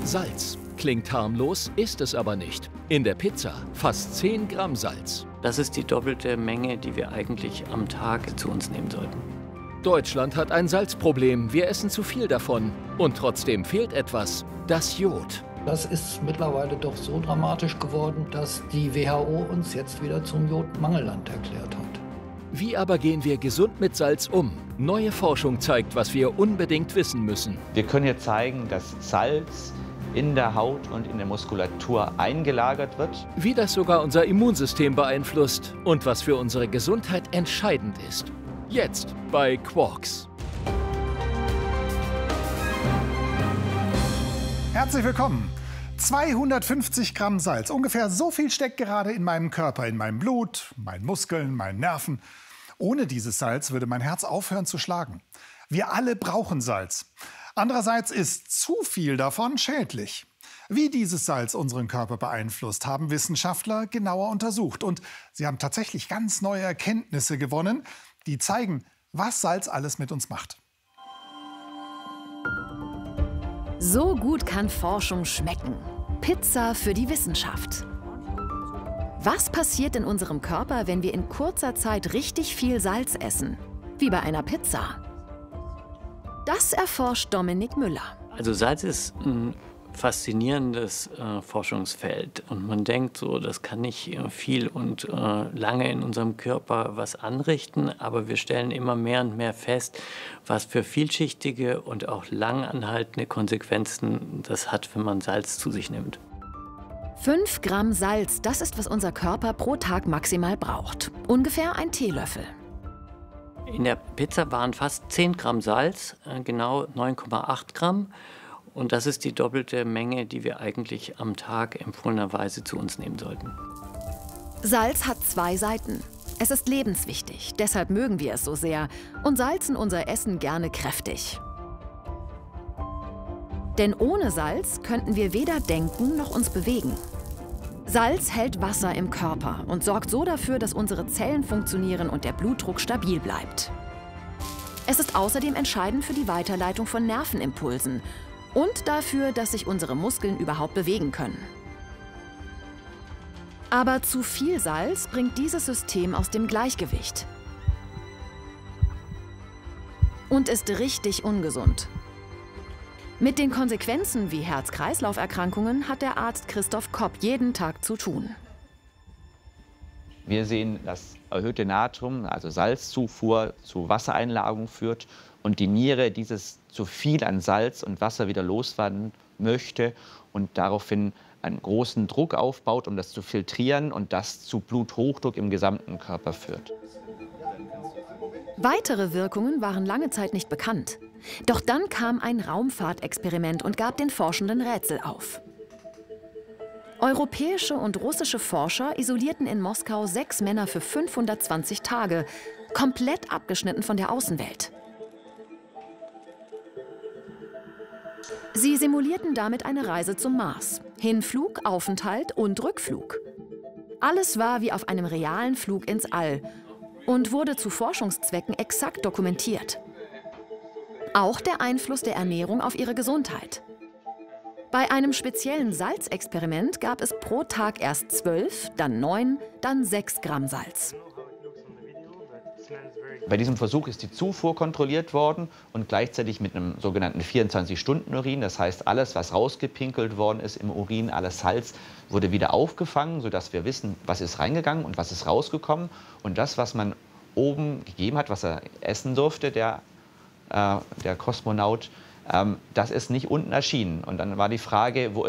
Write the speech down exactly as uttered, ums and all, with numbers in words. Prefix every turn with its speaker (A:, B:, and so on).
A: Salz. Klingt harmlos, ist es aber nicht. In der Pizza fast zehn Gramm Salz.
B: Das ist die doppelte Menge, die wir eigentlich am Tag zu uns nehmen sollten.
A: Deutschland hat ein Salzproblem. Wir essen zu viel davon. Und trotzdem fehlt etwas: das Jod.
C: Das ist mittlerweile doch so dramatisch geworden, dass die W H O uns jetzt wieder zum Jodmangelland erklärt hat.
A: Wie aber gehen wir gesund mit Salz um? Neue Forschung zeigt, was wir unbedingt wissen müssen.
D: Wir können hier zeigen, dass Salz in der Haut und in der Muskulatur eingelagert wird.
A: Wie das sogar unser Immunsystem beeinflusst und was für unsere Gesundheit entscheidend ist. Jetzt bei Quarks.
E: Herzlich willkommen. zweihundertfünfzig Gramm Salz, ungefähr so viel steckt gerade in meinem Körper, in meinem Blut, meinen Muskeln, meinen Nerven. Ohne dieses Salz würde mein Herz aufhören zu schlagen. Wir alle brauchen Salz. Andererseits ist zu viel davon schädlich. Wie dieses Salz unseren Körper beeinflusst, haben Wissenschaftler genauer untersucht. Und sie haben tatsächlich ganz neue Erkenntnisse gewonnen, die zeigen, was Salz alles mit uns macht.
F: So gut kann Forschung schmecken. Pizza für die Wissenschaft. Was passiert in unserem Körper, wenn wir in kurzer Zeit richtig viel Salz essen? Wie bei einer Pizza. Das erforscht Dominik Müller.
B: Also Salz ist ein faszinierendes äh, Forschungsfeld. Und man denkt so, das kann nicht äh, viel und äh, lange in unserem Körper was anrichten. Aber wir stellen immer mehr und mehr fest, was für vielschichtige und auch langanhaltende Konsequenzen das hat, wenn man Salz zu sich nimmt.
F: Fünf Gramm Salz, das ist, was unser Körper pro Tag maximal braucht. Ungefähr ein Teelöffel.
B: In der Pizza waren fast zehn Gramm Salz, äh, genau neun Komma acht Gramm. Und das ist die doppelte Menge, die wir eigentlich am Tag empfohlenerweise zu uns nehmen sollten.
F: Salz hat zwei Seiten. Es ist lebenswichtig, deshalb mögen wir es so sehr und salzen unser Essen gerne kräftig. Denn ohne Salz könnten wir weder denken noch uns bewegen. Salz hält Wasser im Körper und sorgt so dafür, dass unsere Zellen funktionieren und der Blutdruck stabil bleibt. Es ist außerdem entscheidend für die Weiterleitung von Nervenimpulsen und dafür, dass sich unsere Muskeln überhaupt bewegen können. Aber zu viel Salz bringt dieses System aus dem Gleichgewicht und ist richtig ungesund. Mit den Konsequenzen wie Herz-Kreislauf-Erkrankungen hat der Arzt Christoph Kopp jeden Tag zu tun.
D: Wir sehen, dass erhöhte Natrium, also Salzzufuhr, zu Wassereinlagerung führt und die Niere dieses zu viel an Salz und Wasser wieder loswerden möchte und daraufhin einen großen Druck aufbaut, um das zu filtrieren und das zu Bluthochdruck im gesamten Körper führt.
F: Weitere Wirkungen waren lange Zeit nicht bekannt. Doch dann kam ein Raumfahrtexperiment und gab den Forschenden Rätsel auf. Europäische und russische Forscher isolierten in Moskau sechs Männer für fünfhundertzwanzig Tage, komplett abgeschnitten von der Außenwelt. Sie simulierten damit eine Reise zum Mars. Hinflug, Aufenthalt und Rückflug. Alles war wie auf einem realen Flug ins All und wurde zu Forschungszwecken exakt dokumentiert. Auch der Einfluss der Ernährung auf ihre Gesundheit. Bei einem speziellen Salzexperiment gab es pro Tag erst zwölf, dann neun, dann sechs Gramm Salz.
D: Bei diesem Versuch ist die Zufuhr kontrolliert worden und gleichzeitig mit einem sogenannten vierundzwanzig-Stunden-Urin. Das heißt, alles, was rausgepinkelt worden ist im Urin, alles Salz, wurde wieder aufgefangen, sodass wir wissen, was ist reingegangen und was ist rausgekommen. Und das, was man oben gegeben hat, was er essen durfte, der, äh, der Kosmonaut, ähm, das ist nicht unten erschienen. Und dann war die Frage, wo